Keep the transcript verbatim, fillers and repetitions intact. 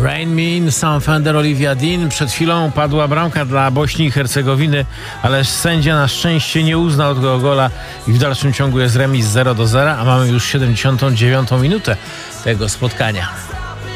Rain Me In, Sam Fender, Olivia Dean. Przed chwilą padła bramka dla Bośni i Hercegowiny, ale sędzia na szczęście nie uznał tego gola i w dalszym ciągu jest remis zero do zera, a mamy już siedemdziesiątą dziewiątą minutę tego spotkania.